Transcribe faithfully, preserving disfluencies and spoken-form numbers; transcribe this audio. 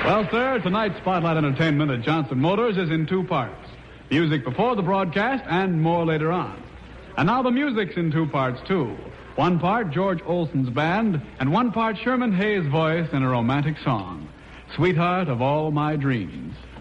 Well, sir, tonight's Spotlight Entertainment at Johnson Motors is in two parts. Music before the broadcast and more later on. And now the music's in two parts, too. One part, George Olson's band, and one part, Sherman Hayes' voice in a romantic song, Sweetheart of All My Dreams.